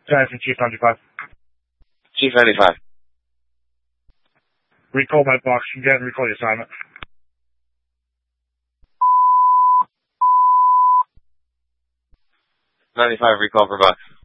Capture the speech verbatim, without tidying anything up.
Jackson, Chief ninety-five. Chief ninety-five. Recall my box. You can recall your assignment. ninety-five, recall for box.